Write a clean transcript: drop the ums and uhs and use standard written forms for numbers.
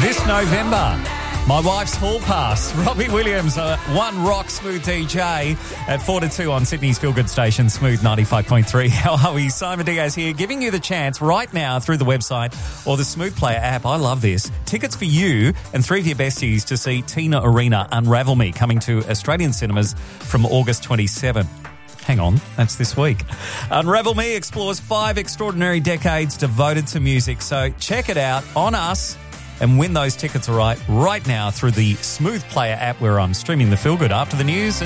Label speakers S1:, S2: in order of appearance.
S1: This November, my wife's hall pass. Robbie Williams, one rock smooth DJ at 4 to 2 on Sydney's Feel Good station, Smooth 95.3. How are we? Simon Diaz here, giving you the chance right now through the website or the Smooth Player app. I love this. Tickets for you and 3 of your besties to see Tina Arena Unravel Me, coming to Australian cinemas from August 27. Hang on, that's this week. Unravel Me explores 5 extraordinary decades devoted to music. So check it out on us and win those tickets right now through the Smooth Player app, where I'm streaming the Feel Good after the news.